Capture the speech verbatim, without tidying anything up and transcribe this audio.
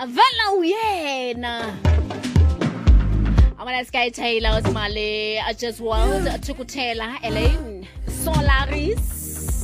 vela uyena. Amana Sky Taylor Male, I just want to Kutela, Elaine, Solaris.